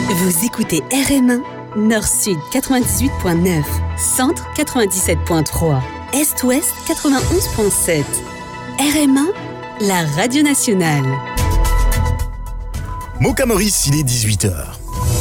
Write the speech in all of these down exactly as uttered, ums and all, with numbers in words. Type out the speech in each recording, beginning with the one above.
Vous écoutez R M un, Nord-Sud quatre-vingt-dix-huit virgule neuf, Centre quatre-vingt-dix-sept virgule trois, Est-Ouest quatre-vingt-onze virgule sept. R M un, la radio nationale. Moka Maurice, il est dix-huit heures.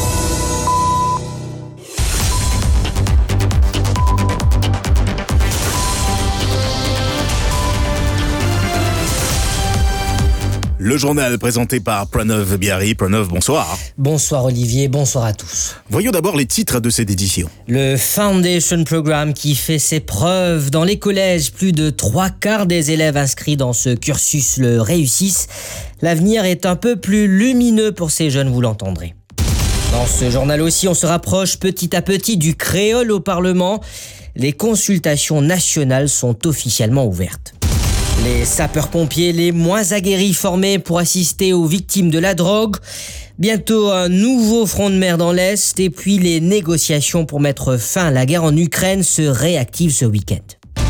Le journal présenté par Pranav Biari. Pranav, bonsoir. Bonsoir Olivier, bonsoir à tous. Voyons d'abord les titres de cette édition. Le Foundation Programme qui fait ses preuves dans les collèges. Plus de trois quarts des élèves inscrits dans ce cursus le réussissent. L'avenir est un peu plus lumineux pour ces jeunes, vous l'entendrez. Dans ce journal aussi, on se rapproche petit à petit du créole au Parlement. Les consultations nationales sont officiellement ouvertes. Les sapeurs-pompiers les moins aguerris formés pour assister aux victimes de la drogue. Bientôt un nouveau front de mer dans l'Est. Et puis les négociations pour mettre fin à la guerre en Ukraine se réactivent ce week-end.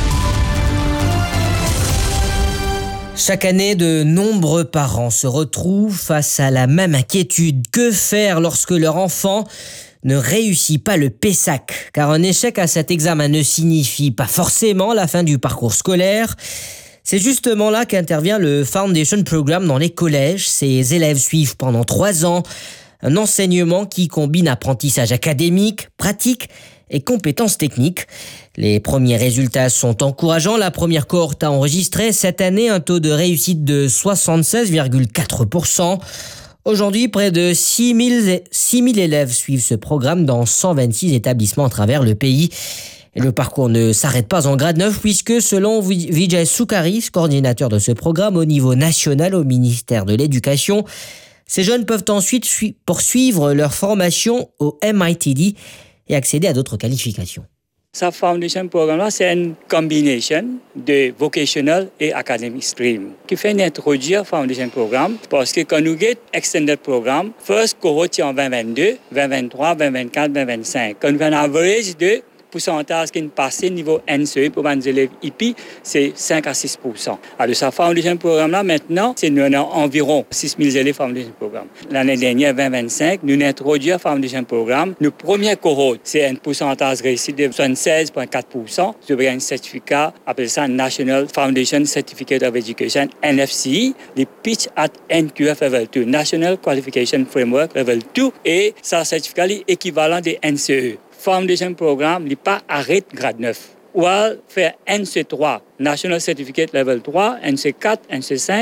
Chaque année, de nombreux parents se retrouvent face à la même inquiétude. Que faire lorsque leur enfant ne réussit pas le PESAC? Car un échec à cet examen ne signifie pas forcément la fin du parcours scolaire. C'est justement là qu'intervient le Foundation Programme dans les collèges. Ces élèves suivent pendant trois ans un enseignement qui combine apprentissage académique, pratique et compétences techniques. Les premiers résultats sont encourageants. La première cohorte a enregistré cette année un taux de réussite de soixante-seize virgule quatre pour cent. Aujourd'hui, près de six mille élèves suivent ce programme dans cent vingt-six établissements à travers le pays. Et le parcours ne s'arrête pas en grade neuf puisque selon Vijay Soukaris, coordinateur de ce programme au niveau national au ministère de l'Éducation, ces jeunes peuvent ensuite poursuivre leur formation au M I T D et accéder à d'autres qualifications. Ce Foundation Programme-là, c'est une combination de vocational et academic stream qui fait introduire Foundation Programme parce que quand nous avons Extended Programme, first cohort c'est en vingt vingt-deux, vingt vingt-trois, vingt vingt-quatre, vingt vingt-cinq. Quand nous avons un average de pourcentage qui est passé niveau N C E pour les élèves I P I, c'est cinq à six pour cent. Alors, ce Foundation Programme-là, maintenant, c'est nous avons environ six mille élèves Foundation Programme. L'année dernière, vingt vingt-cinq, nous avons introduit un Foundation Programme. Notre première cohorte, c'est un pourcentage réussi de soixante-seize virgule quatre pour cent. Nous avons un certificat, appelé ça National Foundation Certificate of Education, N F C E, le pitch at N Q F Level deux, National Qualification Framework Level deux, et ce certificat est équivalent de N C E. Foundation Programme n'est pas arrêté grade neuf. Ou alors faire N C trois, National Certificate Level trois, N C quatre, N C cinq,